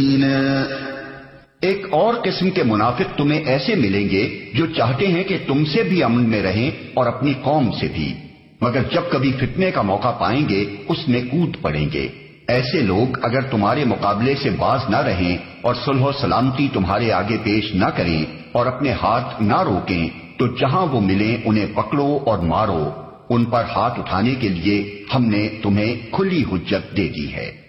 एक और किस्म के मुनाफिक तुम्हें ऐसे मिलेंगे जो चाहते हैं कि तुमसे भी अमन में रहें और अपनी कौम से भी, मगर जब कभी फितने का मौका पाएंगे उसमें कूद पड़ेंगे। ऐसे लोग अगर तुम्हारे मुकाबले से बाज न रहें और सुलह सलामती तुम्हारे आगे पेश न करें और अपने हाथ न रोकें, तो जहां वो मिलें उन्हें पकड़ो और मारो। उन पर हाथ उठाने के लिए हमने तुम्हें खुली हुज्जत दे दी है।